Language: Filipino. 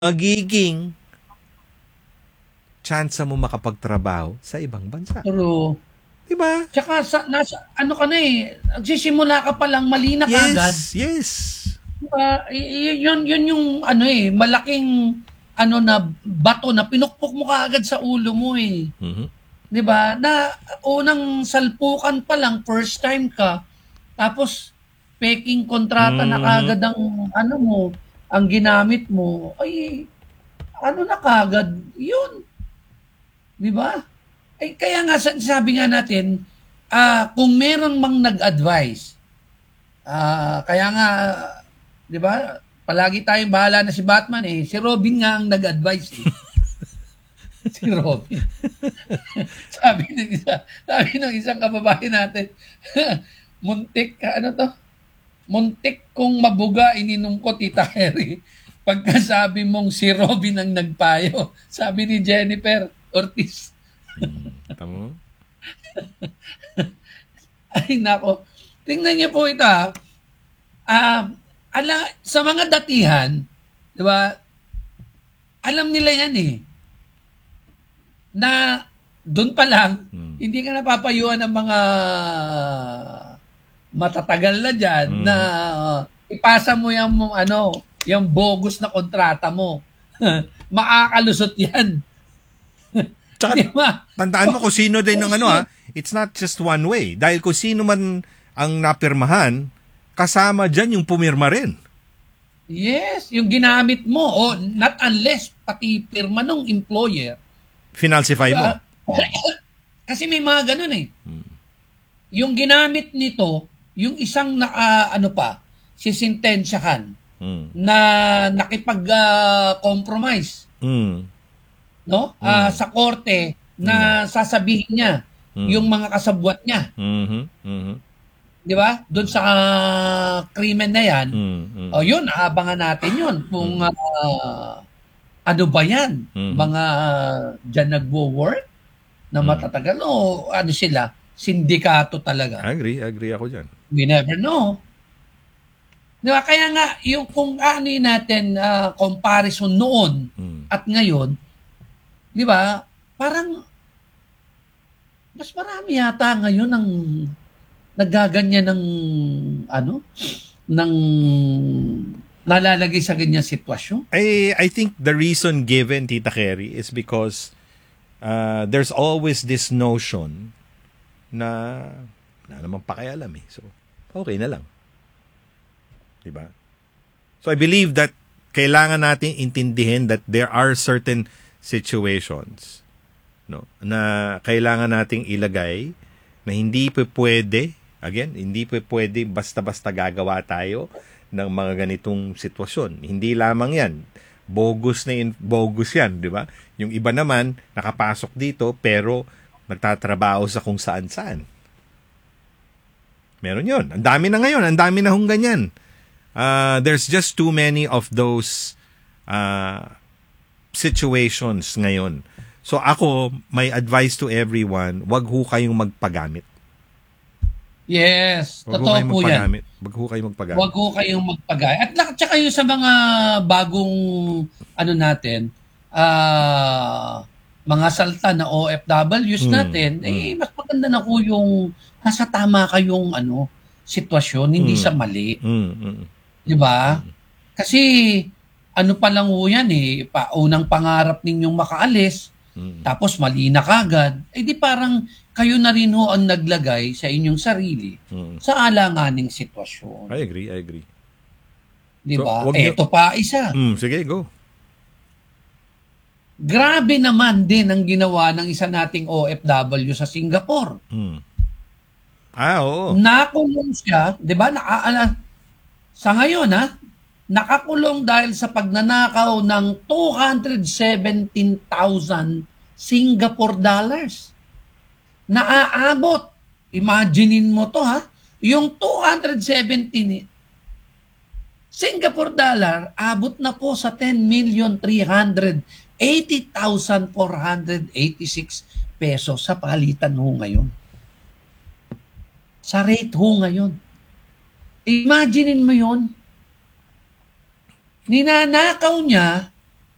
magiging chance mo makapagtrabaho sa ibang bansa. True. Diba? Tsaka nasa ano ka na nagsisimula ka pa lang mali na kagad. Yes. Diba? Yun yung malaking na bato na pinukpok mo kaagad sa ulo mo Mm-hmm. 'Di ba? Na unang salpukan pa lang first time ka tapos peking kontrata na kagad ang ang ginamit mo. Ay na kagad 'yun. 'Di ba? Kaya nga sabi nga natin, kung meron mang nag-advise, kaya nga 'di ba? Palagi tayong bahala na si Batman si Robin nga ang nag-advise si Robin. sabi ng isang kababayan natin, muntik kong mabuga ininom ko Tita Harry. Pagkasabi mong si Robin ang nagpayo, sabi ni Jennifer Ortiz. Tama. Ay nako. Tingnan niyo po ito sa mga datihan, 'di ba? Alam nila 'yan na doon pa lang hindi ka napapayuan ng mga matatagal na diyan na ipasa mo yung bogus na kontrata mo. Makakalusot 'yan. Tsaka, diba? Tandaan mo kung sino din ng it's not just one way. Dahil kung sino man ang napirmahan, kasama dyan yung pumirma rin. Yes, yung ginamit mo. Not unless pati pirma ng employer. Finalsify mo. Kasi may mga ganun Yung ginamit nito, yung isang sisintensyahan na nakipag-compromise. No? Sa korte na sasabihin niya yung mga kasabwat niya. Di ba? Doon sa krimen na yan. Yun, aabangan natin yun. Kung ano ba yan? Mga dyan nagwo-work na matatagal o sila? Sindikato talaga. Agree ako dyan. We never know. Di ba? Kaya nga, yung kung natin comparison noon at ngayon, di ba? Parang mas marami yata ngayon ang nagaganyan ng nalalagay sa ganyang sitwasyon. I think the reason given, Tita Carrie, is because there's always this notion na wala namang pakialam So, okay na lang. Diba? So, I believe that kailangan natin intindihin that there are certain situations na kailangan nating ilagay na hindi pwede, hindi pwede basta-basta gagawa tayo ng mga ganitong sitwasyon. Hindi lamang yan. Bogus yan, di ba? Yung iba naman, nakapasok dito, pero nagtatrabaho sa kung saan-saan. Meron yun. Ang dami na ngayon. Ang dami na hong ganyan. There's just too many of those situations ngayon. So ako, my advice to everyone, wag ho kayong magpagamit. Yes, totoo po yan. Wag ho kayong magpagamit. Wag ho kayong magpagamit. At saka yung sa mga bagong natin, mga salta na OFWs natin, mas maganda na po yung nasa tama kayong sitwasyon, hindi sa mali. Di ba? Kasi pa lang ho yan unang pangarap ninyong makaalis, tapos mali na kagad, di parang kayo na rin ho ang naglagay sa inyong sarili sa alanganing sitwasyon. I agree. Di ba? Ito pa isa. Sige, go. Grabe naman din ang ginawa ng isa nating OFW sa Singapore. Oo. Nakulong siya, di ba? Sa ngayon, nakakulong dahil sa pagnanakaw ng 217,000 Singapore dollars. Naaabot. Imaginein mo to yung 217 Singapore dollar, abot na po sa 10,380,486 pesos sa palitan ho ngayon. Sa rate ho ngayon. Imaginein mo yon. Ninanakaw niya